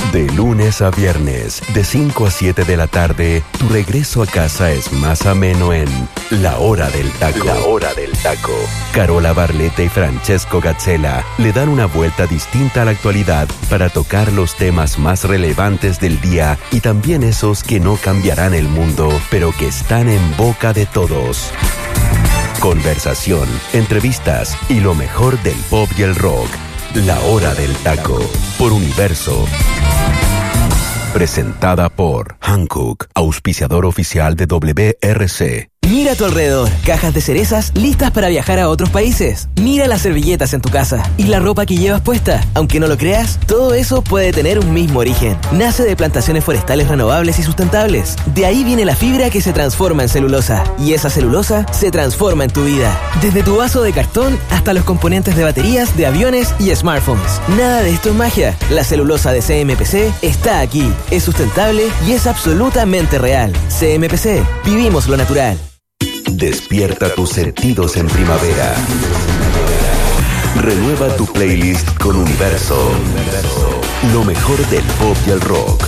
De lunes a viernes, de 5 a 7 de la tarde, tu regreso a casa es más ameno en La Hora del Taco. La Hora del Taco. Carola Barletta y Francesco Gazzella le dan una vuelta distinta a la actualidad para tocar los temas más relevantes del día y también esos que no cambiarán el mundo, pero que están en boca de todos. Conversación, entrevistas y lo mejor del pop y el rock. La Hora del Taco, por Universo. Presentada por Hankook, auspiciador oficial de WRC. Mira a tu alrededor, cajas de cerezas listas para viajar a otros países. Mira las servilletas en tu casa y la ropa que llevas puesta. Aunque no lo creas, todo eso puede tener un mismo origen. Nace de plantaciones forestales renovables y sustentables. De ahí viene la fibra que se transforma en celulosa. Y esa celulosa se transforma en tu vida. Desde tu vaso de cartón hasta los componentes de baterías, de aviones y smartphones. Nada de esto es magia. La celulosa de CMPC está aquí. Es sustentable y es absolutamente real. CMPC. Vivimos lo natural. Despierta tus sentidos en primavera. Renueva tu playlist con Universo. Lo mejor del pop y el rock.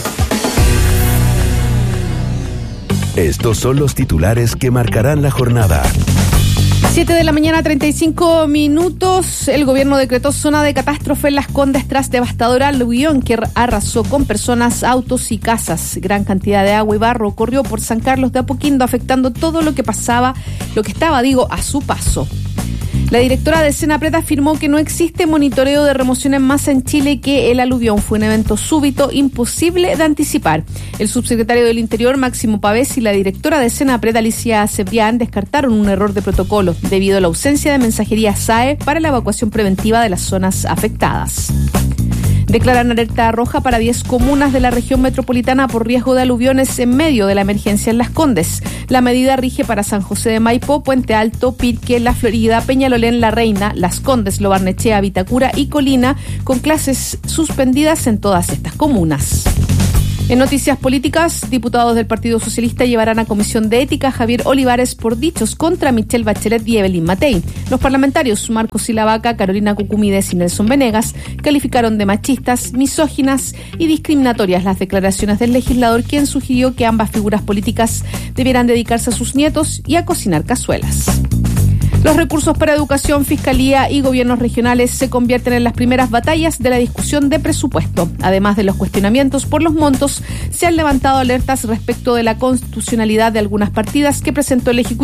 Estos son los titulares que marcarán la jornada. 7 de la mañana, 35 minutos. El gobierno decretó zona de catástrofe en Las Condes tras devastadora aluvión que arrasó con personas, autos y casas. Gran cantidad de agua y barro corrió por San Carlos de Apoquindo, afectando todo lo que estaba a su paso. La directora de Senapred afirmó que no existe monitoreo de remoción en masa en Chile y que el aluvión fue un evento súbito imposible de anticipar. El subsecretario del Interior, Máximo Pavés, y la directora de Senapred, Alicia Cebrián, descartaron un error de protocolo debido a la ausencia de mensajería SAE para la evacuación preventiva de las zonas afectadas. Declaran alerta roja para 10 comunas de la región metropolitana por riesgo de aluviones en medio de la emergencia en Las Condes. La medida rige para San José de Maipo, Puente Alto, Pirque, La Florida, Peñalolén, La Reina, Las Condes, Lo Barnechea, Vitacura y Colina, con clases suspendidas en todas estas comunas. En noticias políticas, diputados del Partido Socialista llevarán a Comisión de Ética a Javier Olivares por dichos contra Michelle Bachelet y Evelyn Matei. Los parlamentarios Marcos Silavaca, Carolina Cucumides y Nelson Venegas calificaron de machistas, misóginas y discriminatorias las declaraciones del legislador, quien sugirió que ambas figuras políticas debieran dedicarse a sus nietos y a cocinar cazuelas. Los recursos para educación, fiscalía y gobiernos regionales se convierten en las primeras batallas de la discusión de presupuesto. Además de los cuestionamientos por los montos, se han levantado alertas respecto de la constitucionalidad de algunas partidas que presentó el Ejecutivo